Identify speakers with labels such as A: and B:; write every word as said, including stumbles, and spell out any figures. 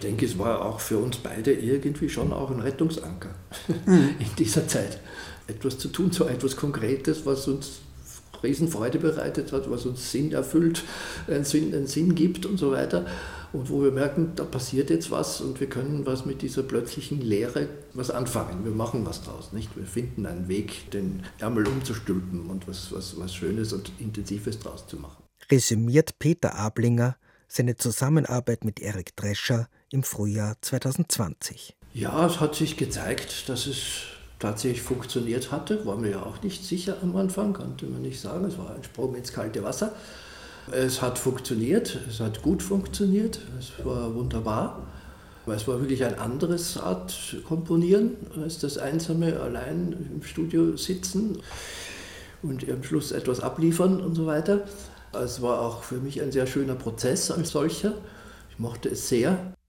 A: denke, es war auch für uns beide irgendwie schon auch ein Rettungsanker mhm. in dieser Zeit. Etwas zu tun, so etwas Konkretes, was uns Riesenfreude bereitet hat, was uns Sinn erfüllt, einen Sinn, einen Sinn gibt und so weiter. Und wo wir merken, da passiert jetzt was und wir können was mit dieser plötzlichen Leere was anfangen. Wir machen was draus, nicht? Wir finden einen Weg, den Ärmel umzustülpen und was, was, was Schönes und Intensives draus zu machen.
B: Resümiert Peter Ablinger seine Zusammenarbeit mit Erik Drescher im Frühjahr zwanzig zwanzig.
A: Ja, es hat sich gezeigt, dass es tatsächlich funktioniert hatte. War mir ja auch nicht sicher am Anfang, konnte man nicht sagen. Es war ein Sprung ins kalte Wasser. Es hat funktioniert, es hat gut funktioniert, es war wunderbar. Es war wirklich ein anderes Art Komponieren als das einsame allein im Studio sitzen und am Schluss etwas abliefern und so weiter. Es war auch für mich ein sehr schöner Prozess als solcher. Ich mochte es sehr.